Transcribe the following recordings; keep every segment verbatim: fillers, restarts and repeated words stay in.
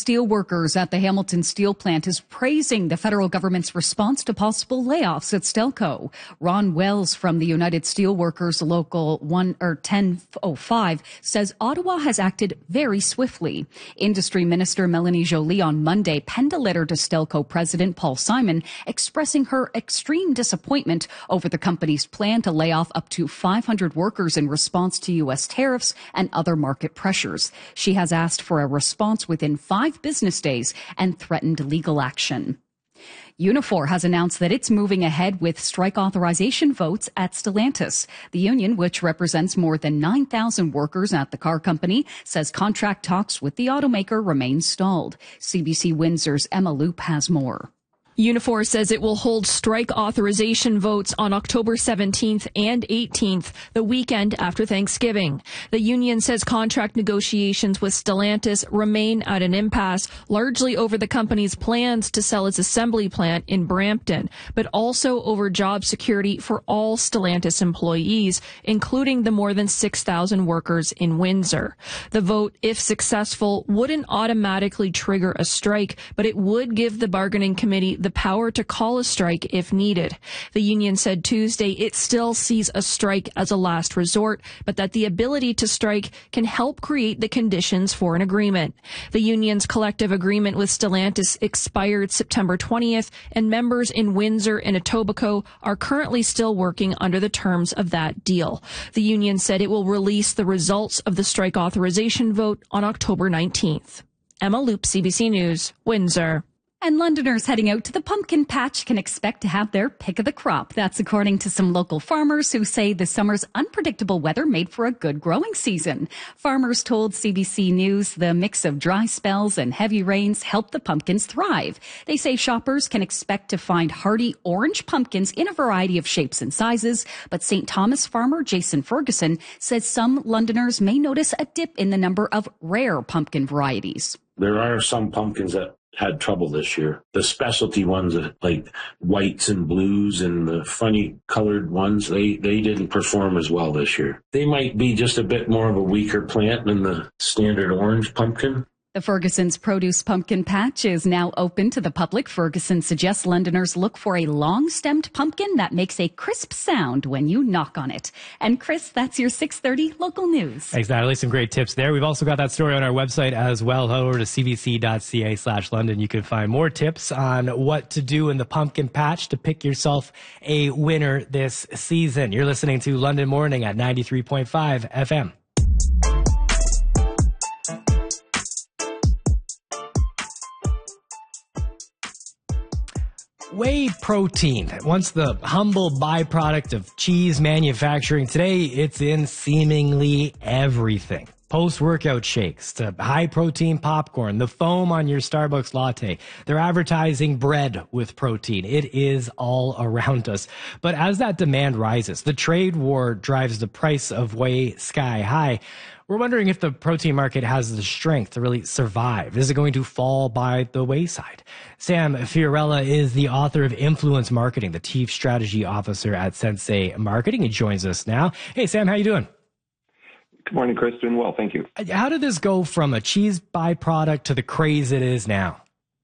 steelworkers at the Hamilton Steel Plant is praising the federal government's response to possible layoffs at Stelco. Ron Wells from the United Steelworkers Local one or ten oh five says Ottawa has acted very swiftly. Industry Minister Melanie Joly on Monday penned a letter to Stelco President Paul Simon expressing her extreme disappointment over the company's plan to lay off up to five hundred workers in response to U S tariffs and other market pressures. She has asked for a response within five business days and threatened legal action. Unifor has announced that it's moving ahead with strike authorization votes at Stellantis. The union, which represents more than nine thousand workers at the car company, says contract talks with the automaker remain stalled. C B C Windsor's Emma Loop has more. Unifor says it will hold strike authorization votes on October seventeenth and eighteenth, the weekend after Thanksgiving. The union says contract negotiations with Stellantis remain at an impasse, largely over the company's plans to sell its assembly plant in Brampton, but also over job security for all Stellantis employees, including the more than six thousand workers in Windsor. The vote, if successful, wouldn't automatically trigger a strike, but it would give the bargaining committee the power to call a strike if needed. The union said Tuesday it still sees a strike as a last resort, but that the ability to strike can help create the conditions for an agreement. The union's collective agreement with Stellantis expired September twentieth, and members in Windsor and Etobicoke are currently still working under the terms of that deal. The union said it will release the results of the strike authorization vote on October nineteenth. Emma Loop, C B C News, Windsor. And Londoners heading out to the pumpkin patch can expect to have their pick of the crop. That's according to some local farmers who say the summer's unpredictable weather made for a good growing season. Farmers told C B C News the mix of dry spells and heavy rains helped the pumpkins thrive. They say shoppers can expect to find hardy orange pumpkins in a variety of shapes and sizes, but Saint Thomas farmer Jason Ferguson says some Londoners may notice a dip in the number of rare pumpkin varieties. There are some pumpkins that had trouble this year. The specialty ones, like whites and blues and the funny colored ones, they, they didn't perform as well this year. They might be just a bit more of a weaker plant than the standard orange pumpkin. The Ferguson's Produce Pumpkin Patch is now open to the public. Ferguson suggests Londoners look for a long-stemmed pumpkin that makes a crisp sound when you knock on it. And Chris, that's your six thirty local news. Thanks, Natalie. Some great tips there. We've also got that story on our website as well. Head over to cbc.ca slash London. You can find more tips on what to do in the pumpkin patch to pick yourself a winner this season. You're listening to London Morning at ninety-three point five F M. Whey protein, once the humble byproduct of cheese manufacturing, today it's in seemingly everything. Post-workout shakes to high-protein popcorn, the foam on your Starbucks latte. They're advertising bread with protein. It is all around us. But as that demand rises, the trade war drives the price of whey sky high. We're wondering if the protein market has the strength to really survive. Is it going to fall by the wayside? Sam Fiorella is the author of Influence Marketing, the chief strategy officer at Sensei Marketing. He joins us now. Hey, Sam, how you doing? Good morning, Chris. Doing well, thank you. How did this go from a cheese byproduct to the craze it is now?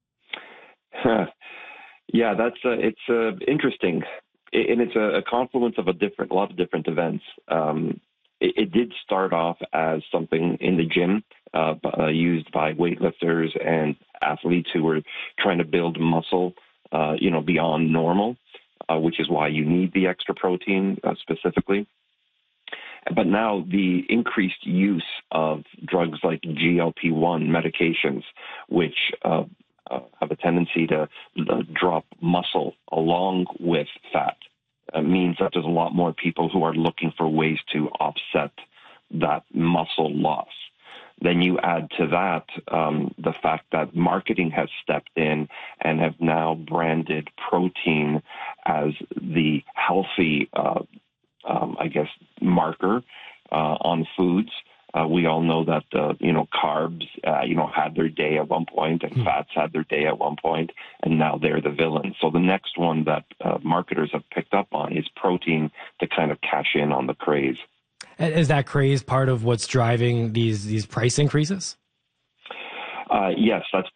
yeah, that's uh, it's uh, interesting, and it's a, a confluence of a different, a lot of different events. Um, it, it did start off as something in the gym, uh, uh, used by weightlifters and athletes who were trying to build muscle, uh, you know, beyond normal, uh, which is why you need the extra protein uh, specifically. But now the increased use of drugs like G L P one medications, which uh, uh, have a tendency to uh, drop muscle along with fat, uh, means that there's a lot more people who are looking for ways to offset that muscle loss. Then you add to that um, the fact that marketing has stepped in and have now branded protein as the healthy uh Um, I guess, marker uh, on foods. Uh, we all know that, uh, you know, carbs, uh, you know, had their day at one point and mm. fats had their day at one point, and now they're the villain. So the next one that uh, marketers have picked up on is protein to kind of cash in on the craze. Is that craze part of what's driving these, these price increases? Uh, yes, that's